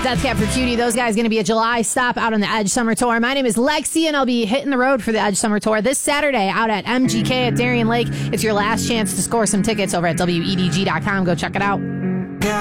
Death Cab for Cutie. Those guys going to be a July stop out on the Edge Summer Tour. My name is Lexi, and I'll be hitting the road for the Edge Summer Tour this Saturday out at MGK at Darien Lake. It's your last chance to score some tickets over at WEDG.com. Go check it out.